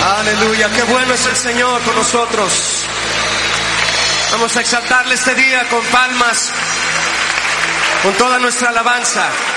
Aleluya, qué bueno es el Señor con nosotros. Vamos a exaltarle este día con palmas, con toda nuestra alabanza.